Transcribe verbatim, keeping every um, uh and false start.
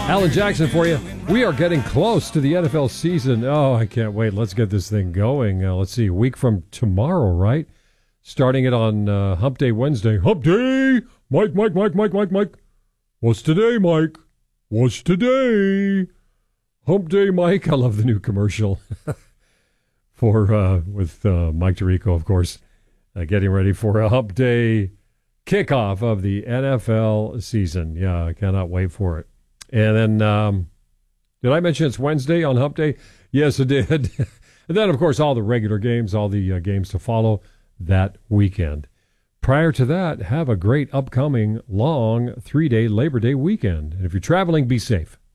Alan Jackson for you. We are getting close to the N F L season. Oh, I can't wait. Let's get this thing going. Uh, let's see, a week from tomorrow, right? Starting it on uh, Hump Day Wednesday. Hump Day! Mike, Mike, Mike, Mike, Mike, Mike. What's today, Mike? What's today? Hump Day, Mike. I love the new commercial for uh, with uh, Mike Tirico, of course, uh, getting ready for a Hump Day kickoff of the N F L season. Yeah, I cannot wait for it. And then, um, did I mention it's Wednesday on Hump Day? Yes, I did. And then, of course, all the regular games, all the uh, games to follow that weekend. Prior to that, have a great upcoming long three-day Labor Day weekend. And if you're traveling, be safe.